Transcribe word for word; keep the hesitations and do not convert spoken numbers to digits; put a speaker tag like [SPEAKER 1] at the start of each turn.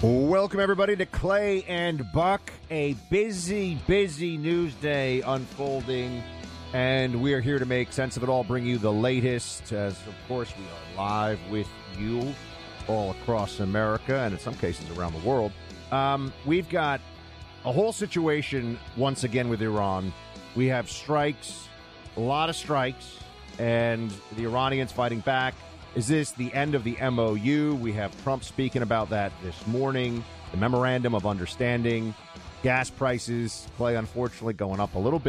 [SPEAKER 1] Welcome, everybody, to Clay and Buck. A busy, busy news day unfolding, and we are here to make sense of it all, bring you the latest, as, of course, we are live with you all across America and in some cases around the world. Um, we've got a whole situation once again with Iran. We have strikes, a lot of strikes, and the Iranians fighting back. Is this the end of the M O U? We have Trump speaking about that this morning. The Memorandum of Understanding. Gas prices, Clay, unfortunately, going up a little bit.